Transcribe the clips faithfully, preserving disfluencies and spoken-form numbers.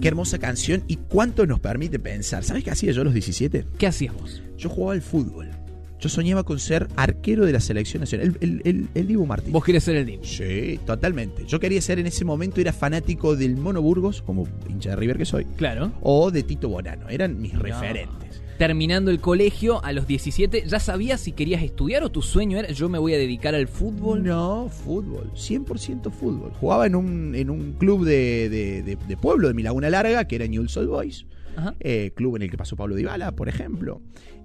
Qué hermosa canción y cuánto nos permite pensar. ¿Sabes qué hacía yo a los diecisiete? ¿Qué hacías vos? Yo jugaba al fútbol. Yo soñaba con ser arquero de la selección nacional. El, el, el, el Dibu Martínez. ¿Vos querés ser el Dibu? Sí, totalmente. Yo quería ser en ese momento, era fanático del Mono Burgos, como hincha de River que soy. Claro. O de Tito Bonano. Eran mis no. referentes. Terminando el colegio a los diecisiete, ¿ya sabías si querías estudiar o tu sueño era yo me voy a dedicar al fútbol? No, fútbol. cien por ciento fútbol. Jugaba en un, en un club de, de, de, de pueblo de mi Laguna Larga, que era Newell's Old Boys. Eh, club en el que pasó Pablo Dybala, por ejemplo.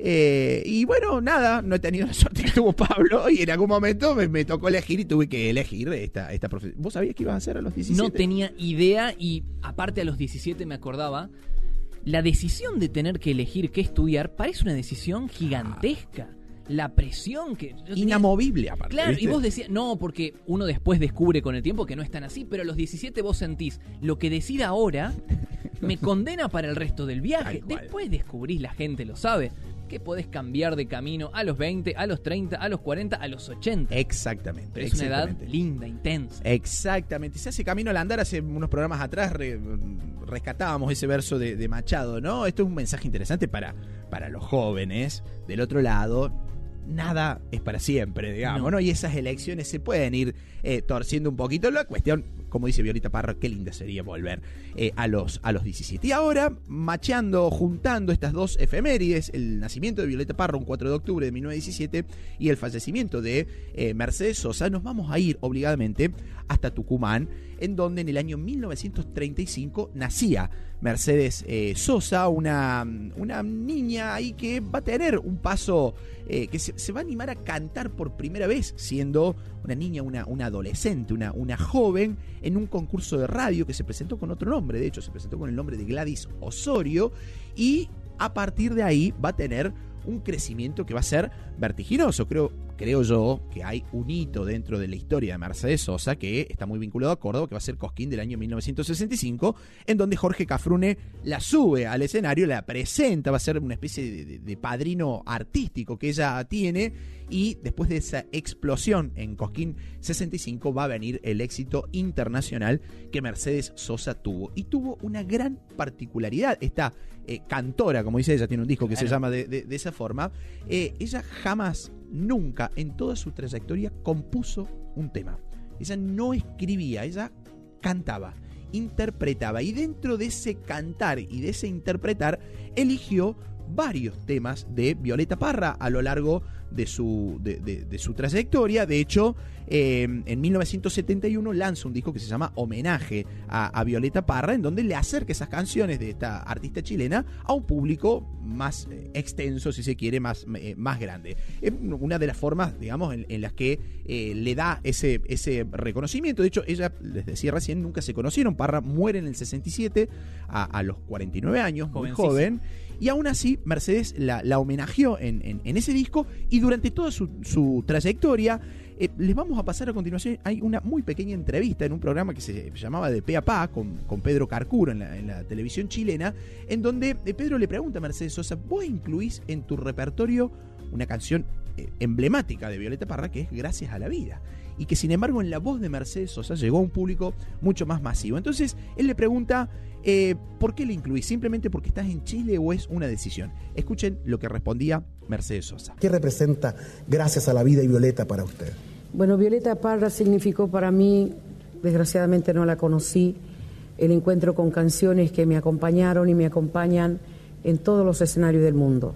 Eh, y bueno, nada, no he tenido la suerte que tuvo Pablo y en algún momento me, me tocó elegir y tuve que elegir esta, esta profesión. ¿Vos sabías qué ibas a hacer a los diecisiete? No tenía idea y aparte a los diecisiete me acordaba, la decisión de tener que elegir qué estudiar parece una decisión gigantesca. La presión que... Inamovible aparte. Claro, ¿viste? Y vos decías, no, porque uno después descubre con el tiempo que no es tan así, pero a los diecisiete vos sentís, lo que decida ahora me condena para el resto del viaje. Después descubrís, la gente lo sabe, que podés cambiar de camino a los veinte, a los treinta, a los cuarenta, a los ochenta. Exactamente. Pero es exactamente. una edad linda, intensa. Exactamente. Se hace camino al andar. Hace unos programas atrás re, rescatábamos ese verso de, de Machado, ¿no? Esto es un mensaje interesante para, para los jóvenes. Del otro lado, nada es para siempre, digamos, ¿no? ¿no? Y esas elecciones se pueden ir eh, torciendo un poquito. La cuestión, como dice Violeta Parra, qué linda sería volver eh, a, los, a los diecisiete. Y ahora, macheando, juntando estas dos efemérides, el nacimiento de Violeta Parra, un cuatro de octubre de mil novecientos diecisiete, y el fallecimiento de eh, Mercedes Sosa, nos vamos a ir obligadamente hasta Tucumán, en donde en el año mil novecientos treinta y cinco nacía Mercedes eh, Sosa, una, una niña ahí que va a tener un paso, eh, que se, se va a animar a cantar por primera vez, siendo una niña, una, una adolescente, una, una joven, en un concurso de radio que se presentó con otro nombre, de hecho se presentó con el nombre de Gladys Osorio, y a partir de ahí va a tener un crecimiento que va a ser vertiginoso. Creo, creo yo que hay un hito dentro de la historia de Mercedes Sosa que está muy vinculado a Córdoba, que va a ser Cosquín del año mil novecientos sesenta y cinco, en donde Jorge Cafrune la sube al escenario, la presenta, va a ser una especie de, de, de padrino artístico que ella tiene, y después de esa explosión en Cosquín sesenta y cinco va a venir el éxito internacional que Mercedes Sosa tuvo. Y tuvo una gran particularidad. Esta eh, cantora, como dice ella, tiene un disco que claro. se llama de, de, de esa forma. Eh, ella jamás, nunca, en toda su trayectoria, compuso un tema. Ella no escribía, ella cantaba, interpretaba. Y dentro de ese cantar y de ese interpretar, eligió varios temas de Violeta Parra a lo largo de su, de, de, de su trayectoria. De hecho, eh, en mil novecientos setenta y uno lanza un disco que se llama Homenaje a, a Violeta Parra, en donde le acerca esas canciones de esta artista chilena a un público más eh, extenso, si se quiere, más, eh, más grande. Es una de las formas, digamos, en, en las que eh, le da ese, ese reconocimiento. De hecho, ella, les decía recién, nunca se conocieron. Parra muere en el sesenta y siete a, a los cuarenta y nueve años, muy joven. Y aún así, Mercedes la, la homenajeó en, en, en ese disco, y durante toda su, su trayectoria, eh, les vamos a pasar a continuación, hay una muy pequeña entrevista en un programa que se llamaba De Pe a Pa, con, con Pedro Carcuro en la, en la televisión chilena, en donde eh, Pedro le pregunta a Mercedes Sosa, ¿vos incluís en tu repertorio una canción eh, emblemática de Violeta Parra, que es Gracias a la Vida? Y que sin embargo en la voz de Mercedes Sosa llegó a un público mucho más masivo. Entonces él le pregunta, eh, ¿por qué le incluís? ¿Simplemente porque estás en Chile o es una decisión? Escuchen lo que respondía Mercedes Sosa. ¿Qué representa Gracias a la Vida y Violeta para usted? Bueno, Violeta Parra significó para mí, desgraciadamente no la conocí, el encuentro con canciones que me acompañaron y me acompañan en todos los escenarios del mundo.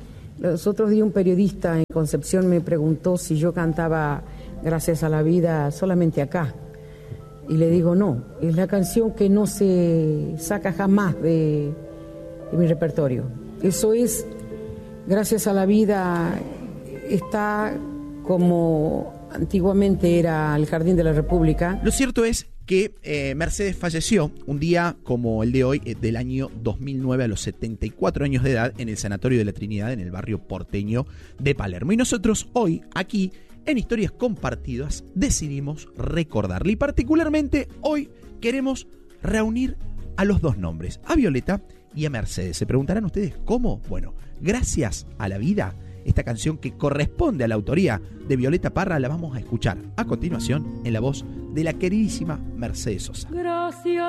Los otros días un periodista en Concepción me preguntó si yo cantaba Gracias a la Vida solamente acá. Y le digo, no, es la canción que no se saca jamás de, de mi repertorio. Eso es, Gracias a la Vida está como antiguamente era el Jardín de la República. Lo cierto es que eh, Mercedes falleció un día como el de hoy, eh, del año dos mil nueve, a los setenta y cuatro años de edad, en el Sanatorio de la Trinidad, en el barrio porteño de Palermo. Y nosotros hoy, aquí, en Historias Compartidas, decidimos recordarle. Y particularmente hoy queremos reunir a los dos nombres, a Violeta y a Mercedes. Se preguntarán ustedes cómo. Bueno, Gracias a la Vida, esta canción que corresponde a la autoría de Violeta Parra, la vamos a escuchar a continuación en la voz de la queridísima Mercedes Sosa. Gracias.